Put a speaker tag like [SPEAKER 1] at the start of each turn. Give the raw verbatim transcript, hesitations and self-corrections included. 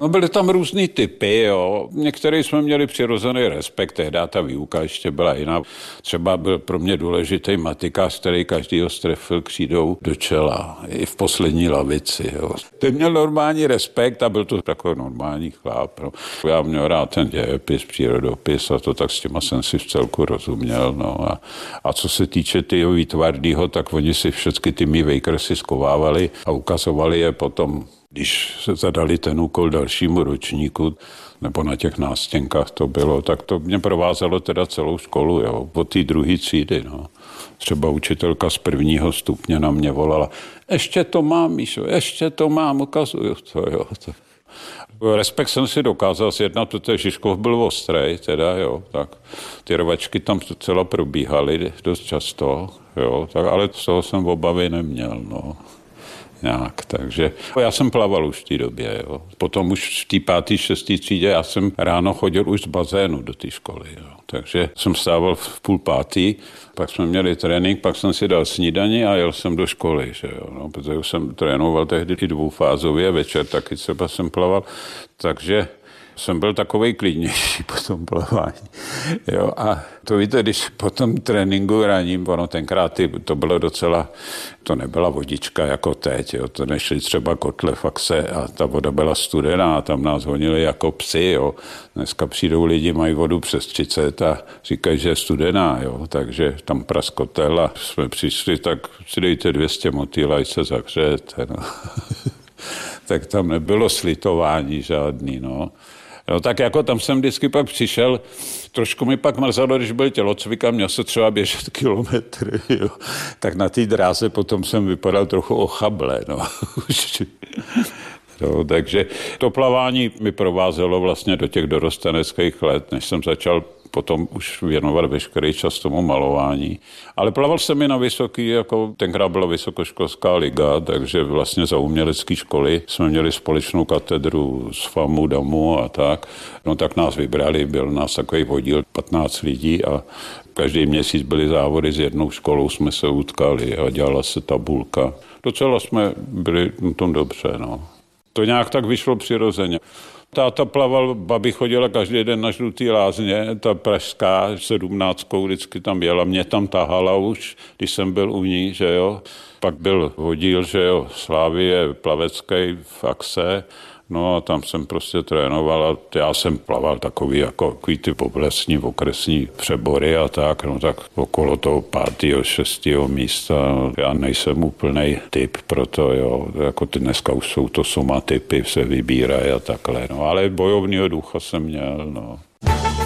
[SPEAKER 1] No byly tam různý typy, jo. Některý jsme měli přirozený respekt, tehdy ta výuka ještě byla jiná. Třeba byl pro mě důležitý matikář, který každýho strefil křídou do čela, i v poslední lavici, jo. Ten měl normální respekt a byl to takový normální chlap, no. Já měl rád ten dějepis, přírodopis a to, tak s těma jsem si v celku rozuměl, no. A, a co se týče tyho výtvardýho, tak oni si všechny ty mý vejkresy skovávali a ukazovali je potom, když se zadali ten úkol dalšímu ročníku, nebo na těch nástěnkách to bylo, tak to mě provázelo teda celou školu, jo, od té druhé třídy, no. Třeba učitelka z prvního stupně na mě volala, ještě to mám, Míšo, ještě to mám, ukazuju to, jo. Respekt jsem si dokázal sjednat, protože Žižkov byl ostrej, teda, jo, tak ty rvačky tam docela probíhaly dost často, jo, tak, ale z toho jsem obavy neměl, no. Nějak, takže já jsem plaval už v té době, jo. Potom už v té páté, šesté třídě já jsem ráno chodil už z bazénu do té školy, jo. Takže jsem stával v půl pátý, pak jsme měli trénink, pak jsem si dal snídani a jel jsem do školy, že jo, no, protože jsem trénoval tehdy i dvoufázově, večer taky třeba jsem plaval, takže jsem byl takovej klidnější po tom plavání. Jo, a to víte, když po tom tréninku raním, ono tenkrát ty, to bylo docela, to nebyla vodička jako teď, jo, to nešli třeba kotle faxe a ta voda byla studená a tam nás honili jako psi, jo. Dneska přijdou lidi, mají vodu přes třicet a říkají, že je studená, jo, takže tam praskotel a jsme přišli, tak si dejte dvě stě motýl, ať se zahřejete, no. Tak tam nebylo slitování žádný, no. No, tak jako tam jsem vždycky pak přišel, trošku mi pak mrzelo, když byl tělocvik a měl se třeba běžet kilometry, jo. Tak na té dráze potom jsem vypadal trochu ochable, no. No, takže to plavání mi provázelo vlastně do těch dorosteneckých let, než jsem začal potom už věnovat veškerý čas tomu malování. Ale plaval jsem i na vysoký, jako tenkrát byla vysokoškolská liga, takže vlastně za umělecké školy jsme měli společnou katedru z FAMu, DAMu a tak. No tak nás vybrali, byl nás takový vodíl patnáct lidí a každý měsíc byly závody s jednou školou, jsme se utkali a dělala se tabulka. Docela jsme byli na tom dobře, no. To nějak tak vyšlo přirozeně. Táta plaval, babi chodila každý den na Žlutý lázně, ta pražská sedmnáctkou vždycky tam jela, mě tam tahala už, když jsem byl u ní, že jo. Pak byl vodíl, že jo, Slávie plavecký v Axe, no a tam jsem prostě trénoval a já jsem plaval takový jako takový ty oblastní, okresní přebory a tak, no tak okolo toho pátého, šestého místa, no, já nejsem úplnej typ pro to, jo, jako ty dneska už jsou to somatypy, se vybírají a takhle, no, ale bojovního ducha jsem měl, no.